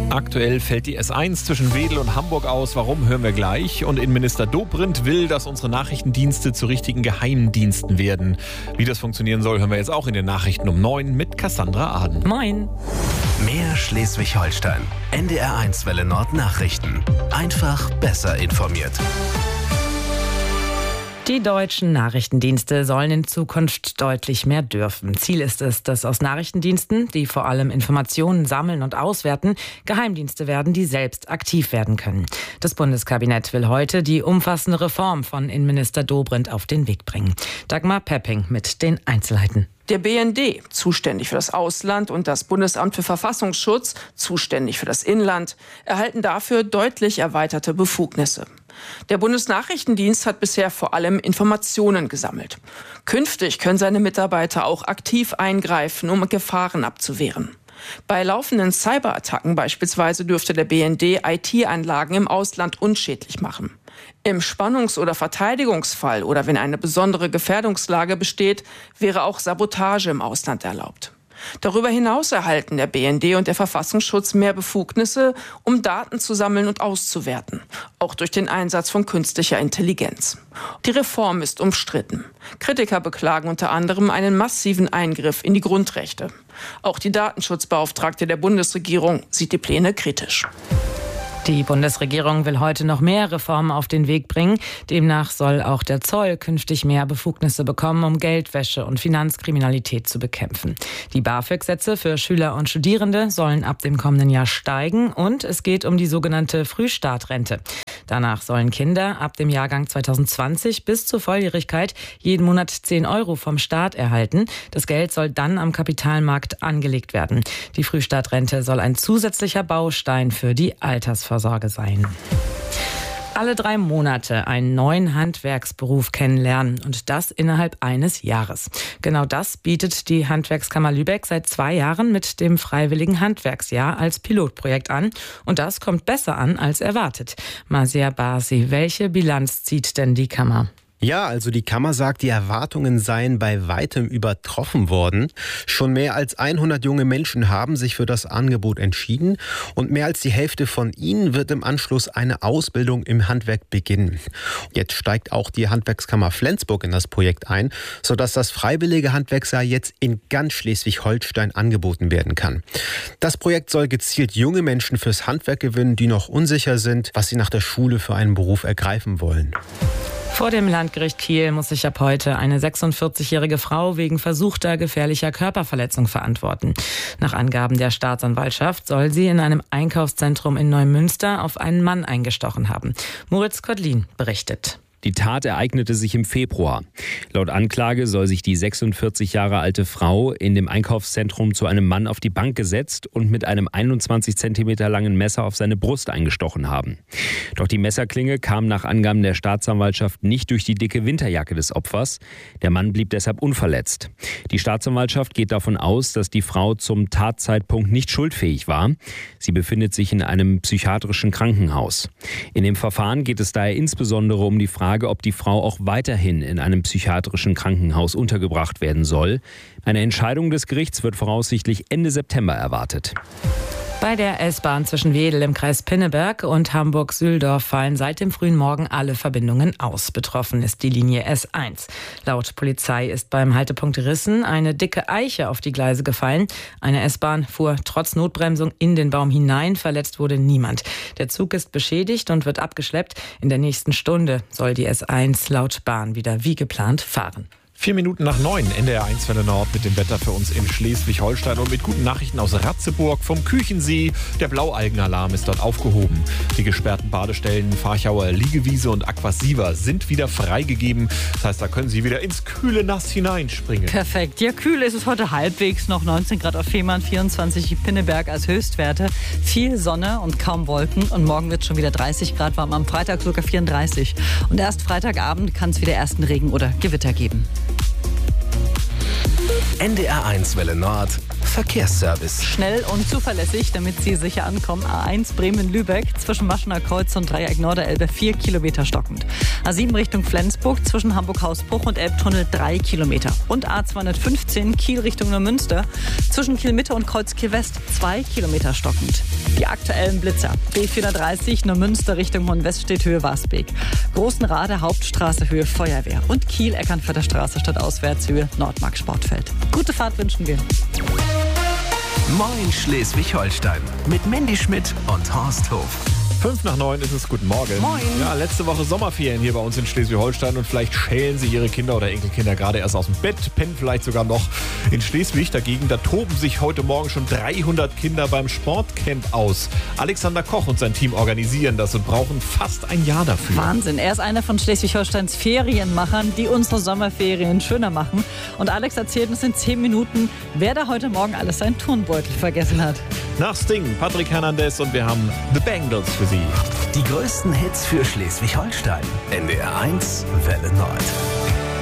Aktuell fällt die S1 zwischen Wedel und Hamburg aus. Warum, hören wir gleich. Und Innenminister Dobrindt will, dass unsere Nachrichtendienste zu richtigen Geheimdiensten werden. Wie das funktionieren soll, hören wir jetzt auch in den Nachrichten um 9 mit Cassandra Aden. Moin. Mehr Schleswig-Holstein. NDR1 Welle Nord Nachrichten. Einfach besser informiert. Die deutschen Nachrichtendienste sollen in Zukunft deutlich mehr dürfen. Ziel ist es, dass aus Nachrichtendiensten, die vor allem Informationen sammeln und auswerten, Geheimdienste werden, die selbst aktiv werden können. Das Bundeskabinett will heute die umfassende Reform von Innenminister Dobrindt auf den Weg bringen. Dagmar Pepping mit den Einzelheiten. Der BND, zuständig für das Ausland, und das Bundesamt für Verfassungsschutz, zuständig für das Inland, erhalten dafür deutlich erweiterte Befugnisse. Der Bundesnachrichtendienst hat bisher vor allem Informationen gesammelt. Künftig können seine Mitarbeiter auch aktiv eingreifen, um Gefahren abzuwehren. Bei laufenden Cyberattacken beispielsweise dürfte der BND IT-Anlagen im Ausland unschädlich machen. Im Spannungs- oder Verteidigungsfall oder wenn eine besondere Gefährdungslage besteht, wäre auch Sabotage im Ausland erlaubt. Darüber hinaus erhalten der BND und der Verfassungsschutz mehr Befugnisse, um Daten zu sammeln und auszuwerten, auch durch den Einsatz von künstlicher Intelligenz. Die Reform ist umstritten. Kritiker beklagen unter anderem einen massiven Eingriff in die Grundrechte. Auch die Datenschutzbeauftragte der Bundesregierung sieht die Pläne kritisch. Die Bundesregierung will heute noch mehr Reformen auf den Weg bringen. Demnach soll auch der Zoll künftig mehr Befugnisse bekommen, um Geldwäsche und Finanzkriminalität zu bekämpfen. Die BAföG-Sätze für Schüler und Studierende sollen ab dem kommenden Jahr steigen und es geht um die sogenannte Frühstartrente. Danach sollen Kinder ab dem Jahrgang 2020 bis zur Volljährigkeit jeden Monat 10 € vom Staat erhalten. Das Geld soll dann am Kapitalmarkt angelegt werden. Die Frühstartrente soll ein zusätzlicher Baustein für die Altersvorsorge sein. Alle 3 Monate einen neuen Handwerksberuf kennenlernen und das innerhalb eines Jahres. Genau das bietet die Handwerkskammer Lübeck seit 2 Jahren mit dem Freiwilligen Handwerksjahr als Pilotprojekt an. Und das kommt besser an als erwartet. Marcia Basi, welche Bilanz zieht denn die Kammer? Ja, also die Kammer sagt, die Erwartungen seien bei weitem übertroffen worden. Schon mehr als 100 junge Menschen haben sich für das Angebot entschieden und mehr als die Hälfte von ihnen wird im Anschluss eine Ausbildung im Handwerk beginnen. Jetzt steigt auch die Handwerkskammer Flensburg in das Projekt ein, sodass das freiwillige Handwerksjahr jetzt in ganz Schleswig-Holstein angeboten werden kann. Das Projekt soll gezielt junge Menschen fürs Handwerk gewinnen, die noch unsicher sind, was sie nach der Schule für einen Beruf ergreifen wollen. Vor dem Landgericht Kiel muss sich ab heute eine 46-jährige Frau wegen versuchter gefährlicher Körperverletzung verantworten. Nach Angaben der Staatsanwaltschaft soll sie in einem Einkaufszentrum in Neumünster auf einen Mann eingestochen haben. Moritz Kotlin berichtet. Die Tat ereignete sich im Februar. Laut Anklage soll sich die 46 Jahre alte Frau in dem Einkaufszentrum zu einem Mann auf die Bank gesetzt und mit einem 21 Zentimeter langen Messer auf seine Brust eingestochen haben. Doch die Messerklinge kam nach Angaben der Staatsanwaltschaft nicht durch die dicke Winterjacke des Opfers. Der Mann blieb deshalb unverletzt. Die Staatsanwaltschaft geht davon aus, dass die Frau zum Tatzeitpunkt nicht schuldfähig war. Sie befindet sich in einem psychiatrischen Krankenhaus. In dem Verfahren geht es daher insbesondere um die Frage, ob die Frau auch weiterhin in einem psychiatrischen Krankenhaus untergebracht werden soll. Eine Entscheidung des Gerichts wird voraussichtlich Ende September erwartet. Bei der S-Bahn zwischen Wedel im Kreis Pinneberg und Hamburg-Sühldorf fallen seit dem frühen Morgen alle Verbindungen aus. Betroffen ist die Linie S1. Laut Polizei ist beim Haltepunkt Rissen eine dicke Eiche auf die Gleise gefallen. Eine S-Bahn fuhr trotz Notbremsung in den Baum hinein. Verletzt wurde niemand. Der Zug ist beschädigt und wird abgeschleppt. In der nächsten Stunde soll die S1 laut Bahn wieder wie geplant fahren. 4 Minuten nach 9, NDR1 Welle Nord mit dem Wetter für uns in Schleswig-Holstein und mit guten Nachrichten aus Ratzeburg vom Küchensee. Der Blaualgenalarm ist dort aufgehoben. Die gesperrten Badestellen Farchauer Liegewiese und Aquasiva sind wieder freigegeben. Das heißt, da können Sie wieder ins kühle Nass hineinspringen. Perfekt. Ja, kühl ist es heute halbwegs. Noch 19 Grad auf Fehmarn, 24 Pinneberg als Höchstwerte. Viel Sonne und kaum Wolken. Und morgen wird es schon wieder 30 Grad warm. Am Freitag sogar 34. Und erst Freitagabend kann es wieder ersten Regen oder Gewitter geben. NDR1 Welle Nord Verkehrsservice. Schnell und zuverlässig, damit Sie sicher ankommen. A1 Bremen-Lübeck zwischen Maschener Kreuz und Dreieck Norderelbe 4 Kilometer stockend. A7 Richtung Flensburg zwischen Hamburg-Hausbruch und Elbtunnel 3 Kilometer. Und A215 Kiel Richtung Neumünster zwischen Kiel-Mitte und Kreuz Kiel-West 2 Kilometer stockend. Die aktuellen Blitzer. B430 Neumünster Richtung Hohenwestedt Höhe Wasbeek. Großenrade Hauptstraße Höhe Feuerwehr. Und Kiel-Eckernförder Straße stadtauswärts Höhe Nordmark Sportfeld. Gute Fahrt wünschen wir. Moin Schleswig-Holstein mit Mandy Schmidt und Horst Hof. 8:55 ist es. Guten Morgen. Moin. Ja, letzte Woche Sommerferien hier bei uns in Schleswig-Holstein und vielleicht schälen Sie Ihre Kinder oder Enkelkinder gerade erst aus dem Bett, pennen vielleicht sogar noch. In Schleswig dagegen, da toben sich heute Morgen schon 300 Kinder beim Sportcamp aus. Alexander Koch und sein Team organisieren das und brauchen fast ein Jahr dafür. Wahnsinn. Er ist einer von Schleswig-Holsteins Ferienmachern, die unsere Sommerferien schöner machen. Und Alex erzählt uns in 10 Minuten, wer da heute Morgen alles seinen Turnbeutel vergessen hat. Nach Sting, Patrick Hernandez und wir haben The Bangles für Sie. Die größten Hits für Schleswig-Holstein. NDR 1 Welle Nord.